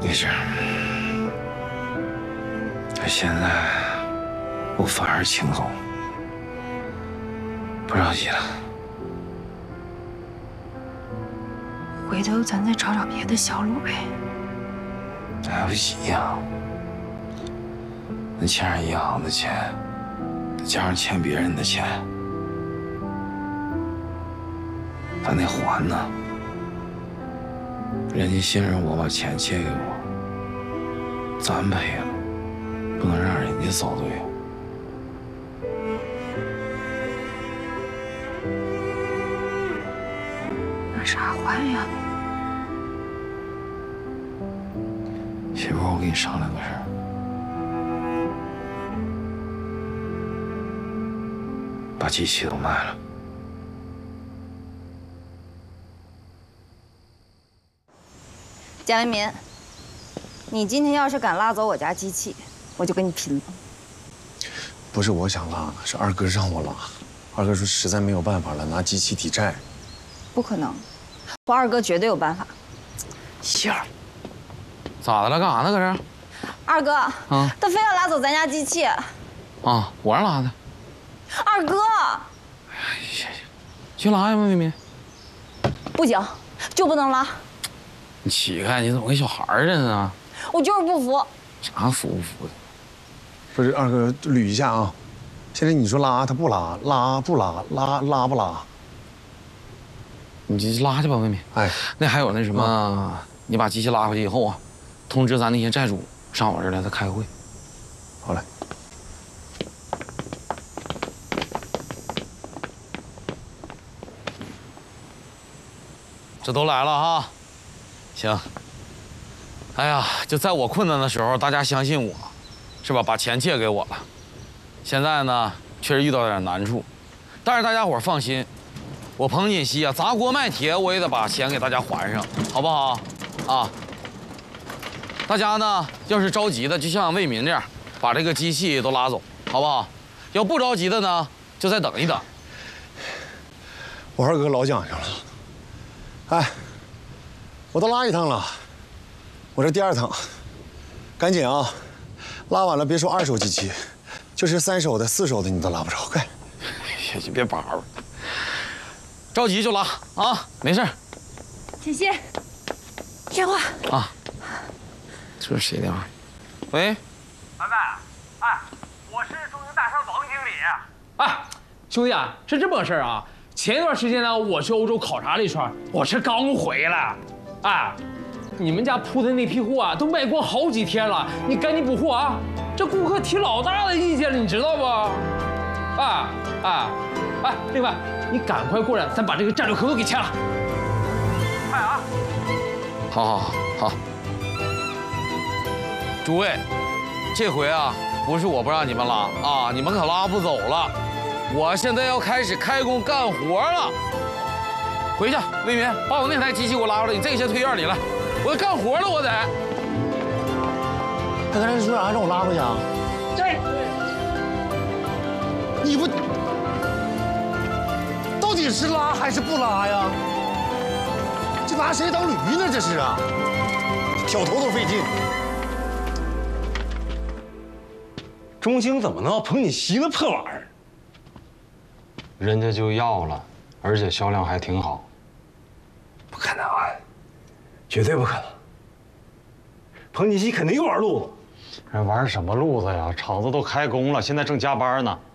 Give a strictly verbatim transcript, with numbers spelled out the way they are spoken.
没事。可现在我反而轻松，不着急了。 回头咱再找找别的销路呗。 来不及呀！那欠上银行的钱，再加上欠别人的钱，咱得还呢。人家信任我，把钱借给我，咱赔了，不能让人家遭罪。 那啥还呀？ 媳妇，我跟你商量个事儿。把机器都卖了。 贾为民，你今天要是敢拉走我家机器，我就跟你拼了。 不是我想拉的，是二哥让我拉。二哥说实在没有办法了，拿机器抵债。 不可能，我二哥绝对有办法。 媳妇儿，咋的了？干啥呢？搁这儿？ 二哥，啊，他非要拉走咱家机器。 啊，我让拉的。 二哥， 哎呀，去拉呀，咪咪。 不行，就不能拉。 你乞丐，你怎么跟小孩似的呢？ 我就是不服。 啥服不服的？ 不是二哥，捋一下啊。现在你说拉他不拉，拉不拉，拉拉不拉？ 你就拉去吧，咪咪。哎，那还有那什么，嗯、你把机器拉回去以后啊，通知咱那些债主上我这儿来，再开个会。 好嘞。 这都来了哈，行。哎呀，就在我困难的时候，大家相信我，是吧？把钱借给我了。现在呢，确实遇到点难处，但是大家伙放心，我彭锦熙啊，砸锅卖铁，我也得把钱给大家还上，好不好？啊，大家呢，要是着急的，就像为民这样，把这个机器都拉走，好不好？要不着急的呢，就再等一等。 我二哥老讲究了。哎，我都拉一趟了，我这第二趟，赶紧啊，拉完了别说二手机器，就是三手的、四手的你都拉不着，快！ 也就别叭叭，着急就拉啊，没事。 谢谢。电话啊，这是谁电话？喂， 凡凡，哎，我是中兴大厦王经理。 哎，兄弟啊，是这么个事儿啊。前一段时间呢，我去欧洲考察了一圈，我是刚回来。哎，你们家铺的那批货啊，都卖光好几天了，你赶紧补货啊！这顾客提老大的意见了，你知道不？哎哎哎，另外，你赶快过来，咱把这个战略合同给签了。 快啊！ 好好好好。诸位，这回啊，不是我不让你们拉啊，你们可拉不走了。我现在要开始开工干活了。回去，魏民，把我那台机器给我拉过来，你这个先推院里来，我要干活了，我得。 他刚才说啥？让我拉回去啊？ 这， 你不到底是拉还是不拉呀？这拿谁当驴呢？这是啊，挑头都费劲。 中兴怎么能要彭锦熙那破玩意儿？ 人家就要了，而且销量还挺好。 不可能，绝对不可能。彭锦熙肯定又玩路子。 人玩什么路子呀？厂子都开工了，现在正加班呢。